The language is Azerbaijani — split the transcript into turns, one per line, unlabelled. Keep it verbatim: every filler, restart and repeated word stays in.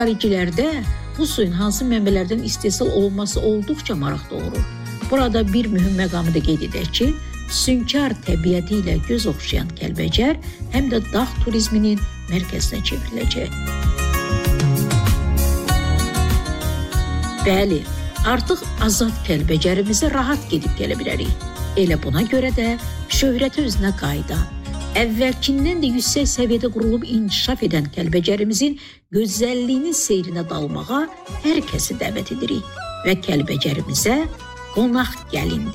Xaricilərdə bu suyun hansı mənbələrdən istehsal olunması olduqca maraq doğurur. Burada bir mühüm məqamı da qeyd edək ki, sünkar təbiəti ilə göz oxşayan Kəlbəcər həm də dağ turizminin mərkəzinə çevriləcək. Bəli, artıq azad Kəlbəcərimizə rahat gedib gələ bilərik. Elə buna görə də şöhrəti özünə qayıdan, əvvəlkindən də yüksək səviyyədə qurulub inkişaf edən Kəlbəcərimizin gözəlliyinin seyrinə dalmağa hər kəsi dəvət edirik və Kəlbəcərimizə qonaq gəlin